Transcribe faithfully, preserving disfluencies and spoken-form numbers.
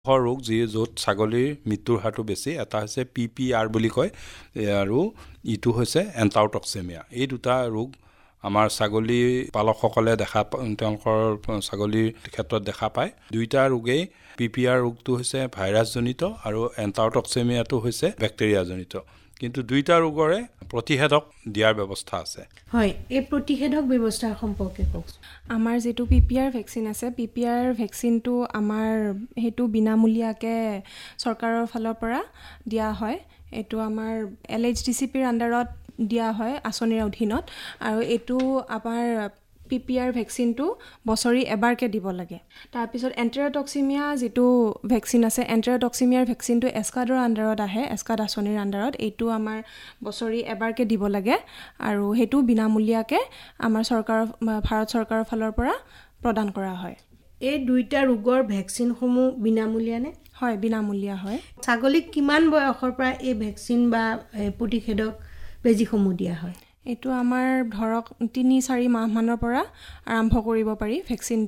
ৰোগ যি য'ত ছাগলীৰ মৃত্যুৰ হাৰটো বেছি এটা হৈছে পি পি আৰ বুলি কয় আৰু ইটো হৈছে এণ্টাউটক্সেমিয়া। এই দুটা ৰোগ আমাৰ ছাগলী পালকসকলে দেখা তেওঁলোকৰ ছাগলীৰ ক্ষেত্ৰত দেখা পায়। দুইটা ৰোগেই পি পি আৰ ৰোগটো হৈছে ভাইৰাছজনিত আৰু এণ্টাউটক্সেমিয়াটো হৈছে বেক্টেৰিয়াজনিত। কিন্তু দুইটা ৰোগৰে প্ৰতিষেধক দিয়াৰ ব্যৱস্থা আছে। হয়, এই প্ৰতিষেধক ব্যৱস্থাৰ সম্পৰ্কে কওক। আমাৰ যিটো পি পি আৰ ভেকচিন আছে, পি পি আৰ ভেকচিনটো আমাৰ সেইটো বিনামূলীয়াকৈ চৰকাৰৰ ফালৰ পৰা দিয়া হয়। এইটো আমাৰ এল এইচ ডি চি পিৰ আণ্ডাৰত দিয়া হয় আঁচনিৰ অধীনত, আৰু এইটো আমাৰ পি পি আৰ ভেকচিনটো বছৰি এবাৰকৈ দিব লাগে। তাৰপিছত এণ্টেৰটক্সিমিয়া যিটো ভেকচিন আছে, এণ্টেৰটক্সিমিয়াৰ ভেকচিনটো এছকাডৰ আণ্ডাৰত আহে, এছকাড আঁচনিৰ আণ্ডাৰত। এইটো আমাৰ বছৰি এবাৰকৈ দিব লাগে আৰু সেইটো বিনামূলীয়াকৈ আমাৰ চৰকাৰৰ ভাৰত চৰকাৰৰ ফালৰ পৰা প্ৰদান কৰা হয়। এই দুইটা ৰোগৰ ভেকচিনসমূহ বিনামূলীয়া নে? হয়, বিনামূলীয়া হয়। ছাগলীক কিমান বয়সৰ পৰা এই ভেকচিন বা প্ৰতিষেধক বেজীসমূহ দিয়া হয়? এইটো আমাৰ ধৰক তিনি চাৰি মাহমানৰ পৰা আৰম্ভ কৰিব পাৰি ভেকচিন